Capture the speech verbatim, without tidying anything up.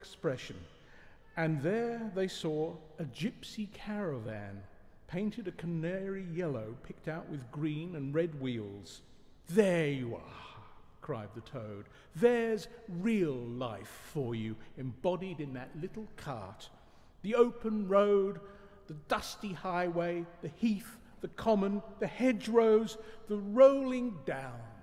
expression, and there they saw a gypsy caravan, painted a canary yellow, picked out with green and red wheels. "There you are," cried the toad. "There's real life for you, embodied in that little cart. The open road, the dusty highway, the heath, the common, the hedgerows, the rolling down.